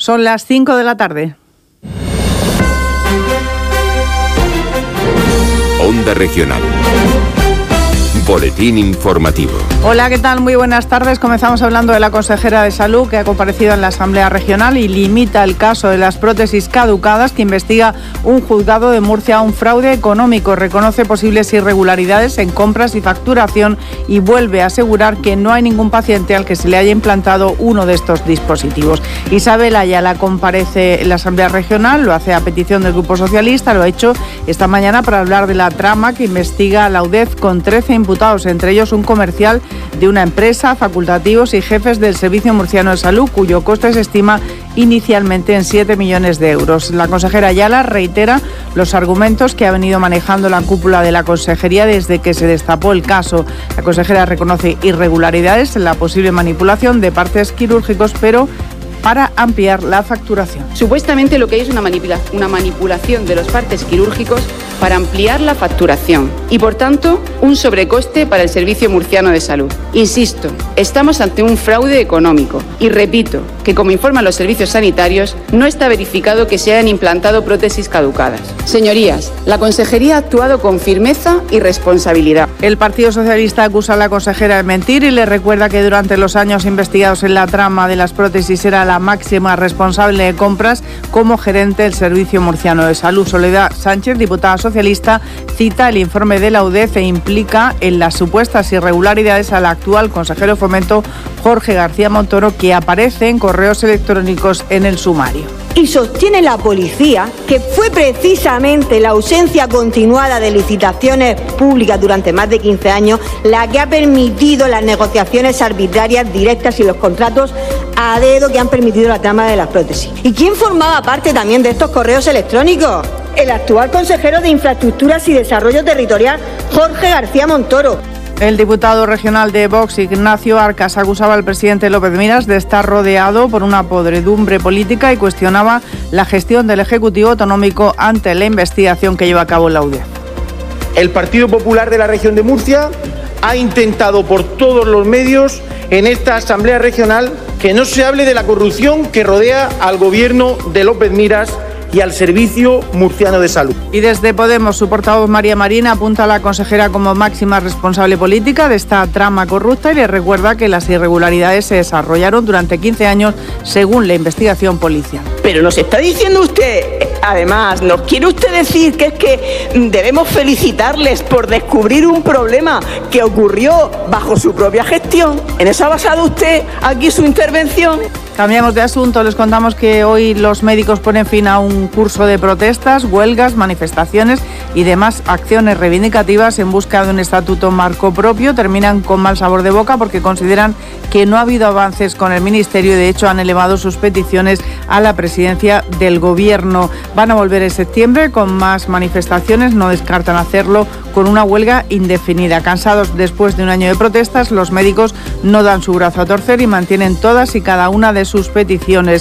Son las 5 de la tarde. Onda Regional. Boletín informativo. Hola, ¿qué tal? Muy buenas tardes. Comenzamos hablando de la consejera de Salud, que ha comparecido en la Asamblea Regional y limita el caso de las prótesis caducadas que investiga un juzgado de Murcia, un fraude económico. Reconoce posibles irregularidades en compras y facturación y vuelve a asegurar que no hay ningún paciente al que se le haya implantado uno de estos dispositivos. Isabel Ayala comparece en la Asamblea Regional, lo hace a petición del Grupo Socialista, lo ha hecho esta mañana para hablar de la trama que investiga la UDEF con 13 imputados, entre ellos un comercial de una empresa, facultativos y jefes del Servicio Murciano de Salud, cuyo coste se estima inicialmente en 7 millones de euros. La consejera Ayala reitera los argumentos que ha venido manejando la cúpula de la consejería desde que se destapó el caso. La consejera reconoce irregularidades en la posible manipulación de partes quirúrgicos, pero para ampliar la facturación. Supuestamente lo que hay es una manipulación de los partes quirúrgicos para ampliar la facturación y, por tanto, un sobrecoste para el Servicio Murciano de Salud. Insisto, estamos ante un fraude económico y repito que, como informan los servicios sanitarios, no está verificado que se hayan implantado prótesis caducadas. Señorías, la consejería ha actuado con firmeza y responsabilidad. El Partido Socialista acusa a la consejera de mentir y le recuerda que durante los años investigados en la trama de las prótesis era la máxima responsable de compras como gerente del Servicio Murciano de Salud. Soledad Sánchez, diputada socialista, cita el informe de la UDEF e implica en las supuestas irregularidades al actual consejero de Fomento, Jorge García Montoro, que aparece en correos electrónicos en el sumario. Y sostiene la policía que fue precisamente la ausencia continuada de licitaciones públicas durante más de 15 años la que ha permitido las negociaciones arbitrarias directas y los contratos a dedo que han permitido la trama de las prótesis. ¿Y quién formaba parte también de estos correos electrónicos? El actual consejero de Infraestructuras y Desarrollo Territorial, Jorge García Montoro. El diputado regional de Vox, Ignacio Arcas, acusaba al presidente López Miras de estar rodeado por una podredumbre política y cuestionaba la gestión del Ejecutivo Autonómico ante la investigación que lleva a cabo la UDEF. El Partido Popular de la región de Murcia ha intentado por todos los medios en esta Asamblea Regional que no se hable de la corrupción que rodea al gobierno de López Miras y al Servicio Murciano de Salud. Y desde Podemos, su portavoz María Marina apunta a la consejera como máxima responsable política de esta trama corrupta y le recuerda que las irregularidades se desarrollaron durante 15 años según la investigación policial. Pero nos está diciendo usted, además, ¿nos quiere usted decir que es que debemos felicitarles por descubrir un problema que ocurrió bajo su propia gestión? ¿En eso ha basado usted aquí su intervención? Cambiamos de asunto, les contamos que hoy los médicos ponen fin a un curso de protestas, huelgas, manifestaciones y demás acciones reivindicativas en busca de un estatuto marco propio. Terminan con mal sabor de boca porque consideran que no ha habido avances con el Ministerio y de hecho han elevado sus peticiones a la presidencia del Gobierno. Van a volver en septiembre con más manifestaciones, no descartan hacerlo con una huelga indefinida. Cansados después de un año de protestas, los médicos no dan su brazo a torcer y mantienen todas y cada una de sus peticiones.